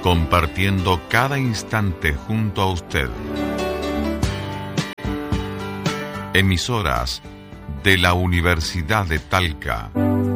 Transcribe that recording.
compartiendo cada instante junto a usted. Emisoras de la Universidad de Talca.